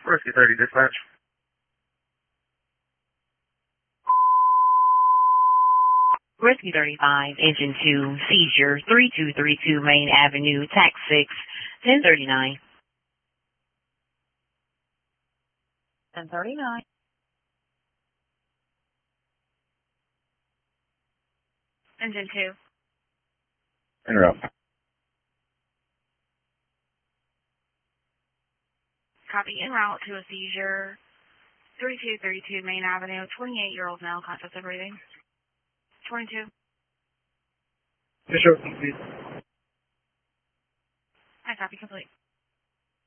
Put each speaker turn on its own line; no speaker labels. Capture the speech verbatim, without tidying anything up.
Rescue thirty, dispatch.
Rescue thirty-five, Engine two, seizure, three two three two Main Avenue, Tax six, ten thirty-nine. ten thirty-nine. Engine two.
Interrupt.
Copy, en route to a seizure, three two three two Main Avenue, twenty-eight-year-old male, conscious of breathing. twenty-two.
Just show please.
I copy complete.